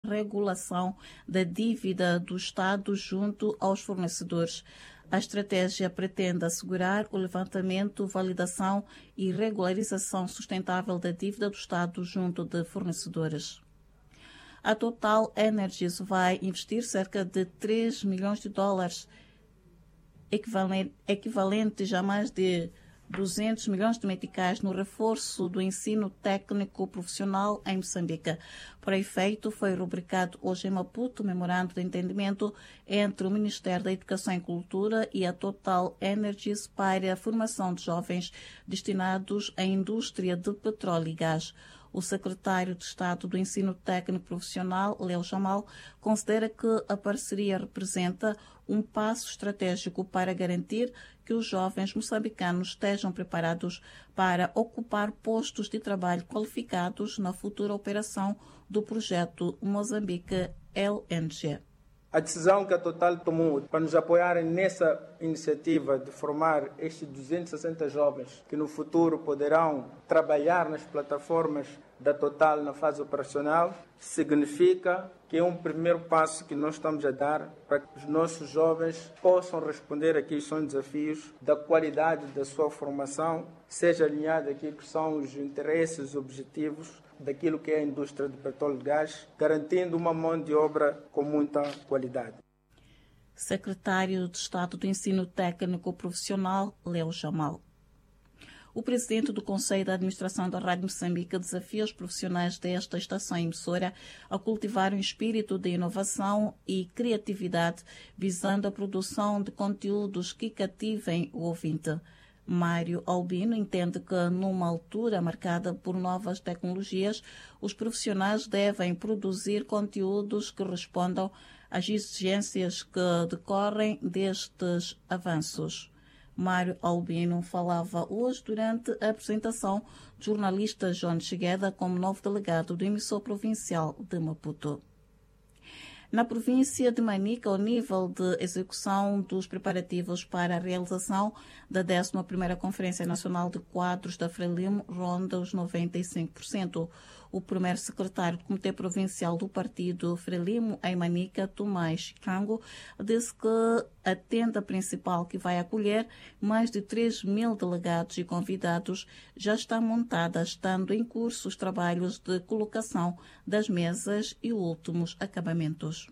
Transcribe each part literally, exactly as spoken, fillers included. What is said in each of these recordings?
regulação da dívida do Estado junto aos fornecedores. A estratégia pretende assegurar o levantamento, validação e regularização sustentável da dívida do Estado junto de fornecedores. A Total Energies vai investir cerca de três milhões de dólares, equivalente, equivalentes a mais de duzentos milhões de meticais no reforço do ensino técnico profissional em Moçambique. Para efeito, foi rubricado hoje em Maputo o memorando de entendimento entre o Ministério da Educação e Cultura e a Total Energies para a formação de jovens destinados à indústria de petróleo e gás. O secretário de Estado do Ensino Técnico Profissional, Leo Jamal, considera que a parceria representa um passo estratégico para garantir que os jovens moçambicanos estejam preparados para ocupar postos de trabalho qualificados na futura operação do projeto Moçambique L N G. A decisão que a Total tomou para nos apoiarem nessa iniciativa de formar estes duzentos e sessenta jovens que no futuro poderão trabalhar nas plataformas da Total na fase operacional, significa que é um primeiro passo que nós estamos a dar para que os nossos jovens possam responder àqueles que são desafios da qualidade da sua formação, seja alinhado àquilo que são os interesses, os objetivos daquilo que é a indústria do petróleo e gás, garantindo uma mão de obra com muita qualidade. Secretário de Estado do Ensino Técnico Profissional, Leo Jamal. O presidente do Conselho de Administração da Rádio Moçambique desafia os profissionais desta estação emissora a cultivar um espírito de inovação e criatividade, visando a produção de conteúdos que cativem o ouvinte. Mário Albino entende que, numa altura marcada por novas tecnologias, os profissionais devem produzir conteúdos que respondam às exigências que decorrem destes avanços. Mário Albino falava hoje durante a apresentação do jornalista João Chegueda como novo delegado do emissor provincial de Maputo. Na província de Manica, o nível de execução dos preparativos para a realização da décima primeira Conferência Nacional de Quadros da Frelimo ronda os noventa e cinco por cento. O primeiro secretário do Comitê Provincial do Partido Frelimo em Manica, Tomás Cango, disse que a tenda principal, que vai acolher mais de três mil delegados e convidados, já está montada, estando em curso os trabalhos de colocação das mesas e últimos acabamentos.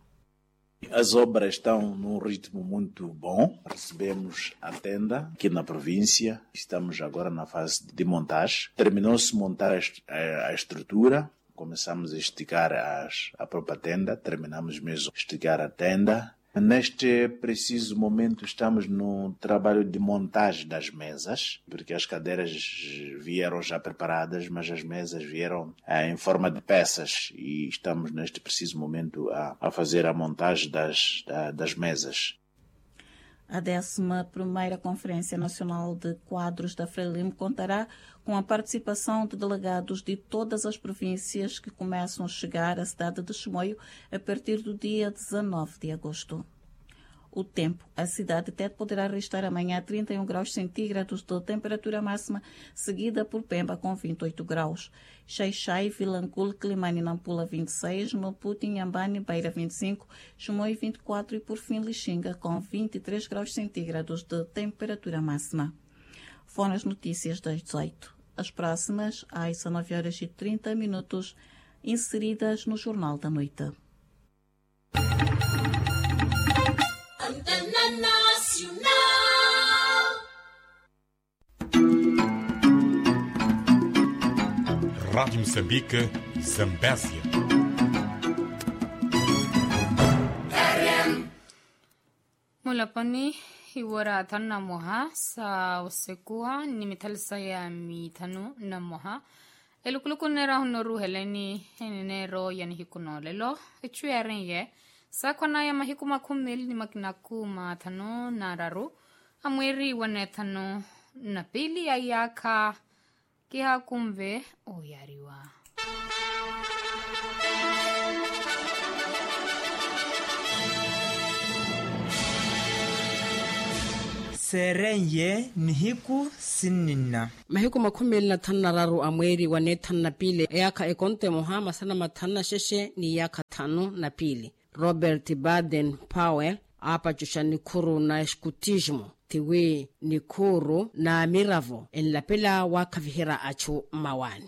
As obras estão num ritmo muito bom. Recebemos a tenda aqui na província. Estamos agora na fase de montagem. Terminou-se de montar a, a estrutura. Começamos a esticar as, a própria tenda. Terminamos mesmo de esticar a tenda. Neste preciso momento estamos no trabalho de montagem das mesas, porque as cadeiras vieram já preparadas, mas as mesas vieram eh, em forma de peças e estamos neste preciso momento a, a fazer a montagem das, da, das mesas. A décima primeira Conferência Nacional de Quadros da Frelimo contará com a participação de delegados de todas as províncias que começam a chegar à cidade de Chimoio a partir do dia dezanove de agosto. O tempo. A cidade de Tete poderá registrar amanhã trinta e um graus centígrados de temperatura máxima, seguida por Pemba com vinte e oito graus. Xai-Xai, Vilanculo, Climane, Nampula vinte e seis, Maputo, Inhambane, Beira vinte e cinco, Chimoio vinte e quatro e por fim Lixinga com vinte e três graus centígrados de temperatura máxima. Foram as notícias das dezoito. As próximas às dezenove horas e trinta minutos, inseridas no Jornal da Noite. Rádio Moçambique, Zambésia. Mulapani hiwara tanna moha sa usekua ni mitalisa ya mitanu na moha elukuluku nera honoru heleni henero yani hikuno lelo echueren ye sa kwana ya mahiku makumil ni makinaku matanu nararu amweri wanetanu na pili ya yaka kiha kumve oyariwa. Serenye nihiku sinina. Mahiku makumili na tanna raru amweri wane tanna pile. Eyaka ekonte moha masana matanna sheshe ni yaka tano na pili. Robert Baden-Powell apachusha nikuru na eskutismo tiwi nikuru na miravo enlapela wakavihira achu mawani.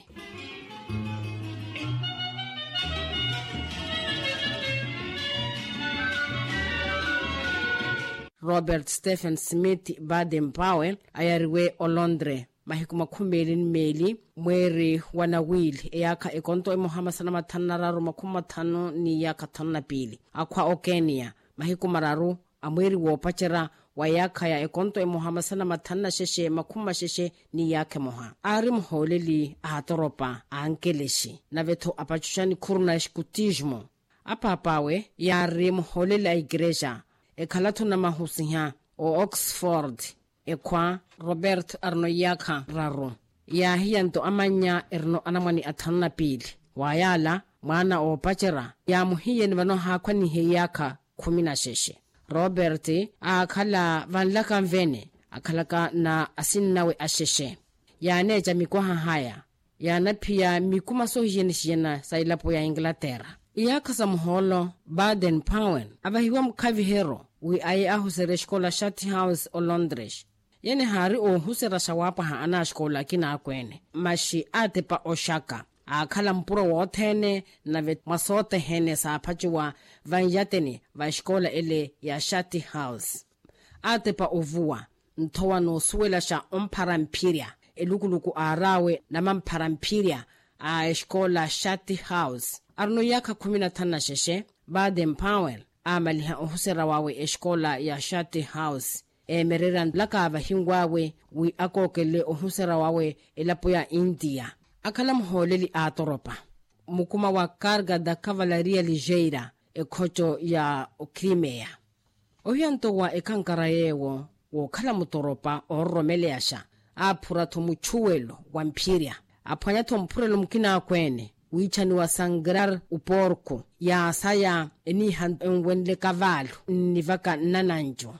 Robert Stephen Smith Baden-Powell ayariwe olondre mahikuma kumeli meli mweri wanawili eyaka ekonto e Muhammad salama tanararu makuma tano ni yaka tano na pili akwa okenia mahikuma raru amweri wopachera wayaka ya ekonto e Muhammad salama tanna sheshe makuma sheshe ni yake moha ari mholeli ahatoropa ankeleshi na veto apachushani kuruna eskutismo apapawe yari mholeli a igreja ekhalatu na mahusiha o Oxford ekwa Robert Arnoyaka raru ya hiyanto amanya erno anamani atanna pili wayala mwana o pachera ya muhiye ni vano hakwani heyaka kumina sheshe. Robert akhala vanlaka mvene akhalaka na asinnawe asheshe ya neja mikwaha haya ya napia mikuma sohiyeni shiyena sailapo ya Inglaterra iyaka sa muholo Baden-Powell abahiwa mkavihero wi aye ahusere shkola Shati House o Londres yene hari o husera shawapa ha ana shkola kina akwene mashi atepa oshaka akhala mpuro wothene na vet masote hene sa phachiwa vanjateni va shkola ele ya Shati House atepa ovua nthowa no suwela sha ompharampiria elukuluku arawe na mampharampiria a shkola Shati House arno yaka kumi na tano sheshe. Baden-Powell amaliha ohusera wawe eshkola ya Shati House emerera laka abahingwawe wi akokele ohusera wawe elapo ya India akala mholeli atoropa mukuma wa karga da cavalaria ligeira ekhocho ya Crimea ohyanto wa ekankara yewo wo khala mutoropa oromele yasha aphura thomuchuwelo wa mpiria aphanya thompurelo mkina kwene wichani wa sangrar uporko ya saya eni hanwenle kavalo nivaka nananjo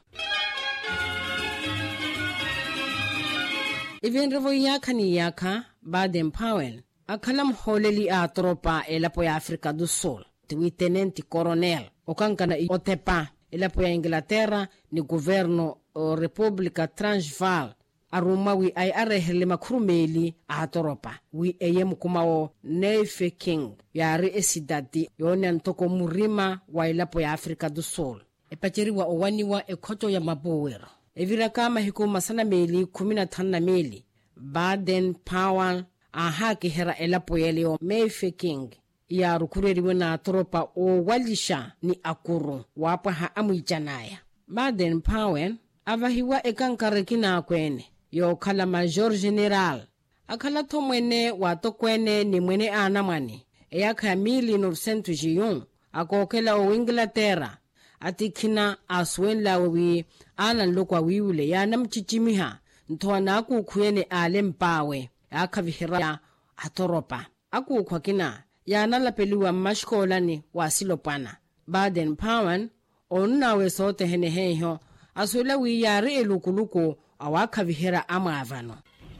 ivenrevo yaka ni yaka. Baden-Powell akhala mholeli a tropa elapo ya Afrika do Sul tiwi tenente coronel okankana otepa elapo ya Inglaterra ni governo o Republika Transvaal aruma wi ay arehele makrumeli a tropa wi eyem kumao Nefe King yari esidati yone ntoko murima wa elapo ya Afrika do Sul epacheriwa owaniwa ekhoto ya mabuwero evira kama hikuma sana meli kumi na tano na meli. Baden-Powell ahaki hera elapo yeleo Nefe King ya rukureriwe na tropa o walisha ni akuru wapa ha amuichanaya. Baden-Powell avahiwa ekankare kina kwene yo kala major general akala to mwene wato kwene ni mwene anamani eyaka mili nursentu jiyun akokela o Inglaterra atikina aswenla wi alan lokwa wiule ya namchichimiha ntwana akukuyene ale mpawe akavihira ya atoropa akukwa kina ya nalapeliwa mashkolani wasilopana. Baden-Powell onnawe sote hene heho aswela wi yari elukuluku awakavihira amavano.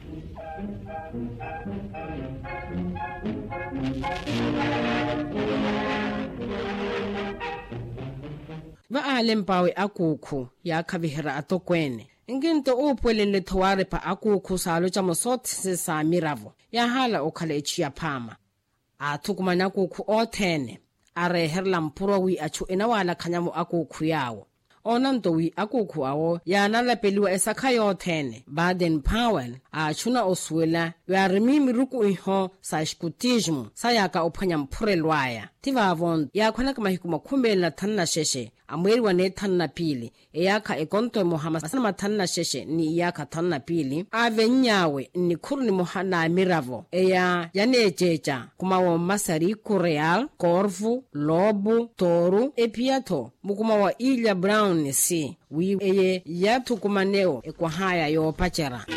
Va ale mpawe akuku ya akavihira atokwene nginto upwelele thoware pa akukhu salo cha mosot se sa miravo ya hala okhala echiya phama athukumana akukhu othene areherla mpuro wi achu enawala khanyamo akukhu yawo onanto wi akukhu awo yana lapeliwa esakhayo othene. Baden-Powell achuna oswela yarimimi ruku iho sa skutismo sayaka ophanya mpurelwaya tivavon yakhona kamahikuma khumbeli na thanna sheshe amweri wa ne thanna pili eyaka ekonto e Muhammad salama thanna sheshe ni yaka thanna pili avenyawe ni khurni mohana miravo eya yanejeja kumawo masari Koreal Corfu Lobu Toru epiato mukuma wa Ilya Brown si wi eye yathukumaneo ekwahaya yo pachera.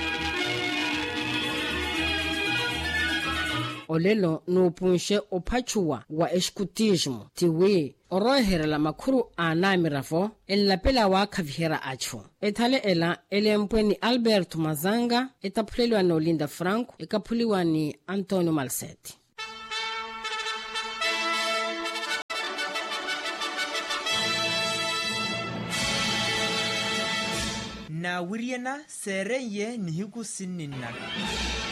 Olelo no punshe opachuwa wa eskutismo tiwi oroherela makhuru anamirafo enlapela wa kavihera achu ethale ela elempweni Albert Mazanga etapulelwa no Linda Franco ekapuliwa ni Antonio Malsetti. na wiriena serenye nihiku sinninna